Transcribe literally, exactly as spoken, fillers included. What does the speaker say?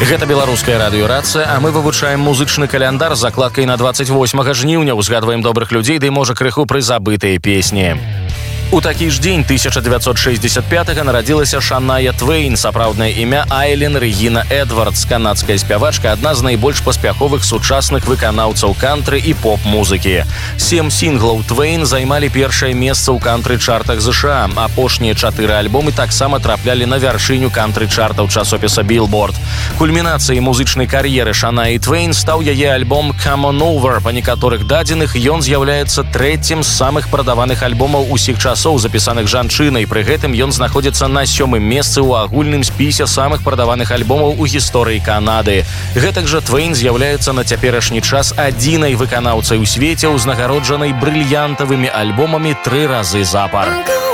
Гэта беларуская радыёрацыя, а мы вывучаем музычны каляндар з закладкай на двадцать восьмага жніўня, узгадваем добрых людзей, ды можа крыху прызабытыя песні. У такі ж дзень тысяча дзевяцьсот шэсцьдзесят пятага нарадзілася Шаная Твейн, сапраўднае імя Айлен Рэгіна Эдвардс, канадская спявачка, адна з найбольш паспяховых сучасных выканаўцаў кантры і поп-музыкі. Сем сінглаў Твейн займалі першае месца ў кантры-чартах ЗША. Апошнія чатыры альбомы таксама траплялі на вяршыню кантры-чартаў часопіса Billboard. Кульмінацыяй музычнай кар'еры Шанаі Твейн стаў яе альбом «Come On Over». Па некаторых дадзеных ён з'яўляецца трэцім з самых прадаваных альбомаў усіх часоў, запісаных жанчынай. Пры гэтым ён знаходзіцца на сёмым месцы ў агульным спісе самых прадаваных альбомаў у гісторыі Канады. Гэтак жа Твейн з'яўляецца на цяперашні час адзінай выканаўцай у свеце, узнагароджанай брыльянтавымі альбомамі тры разы запар.